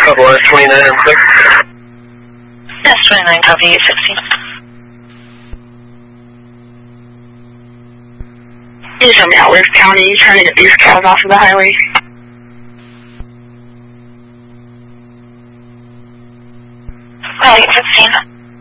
Southwest 29 and 6. Yes, 29, copy 816. Can you tell me Outlive County, trying to get these cows off of the highway? Right, 816.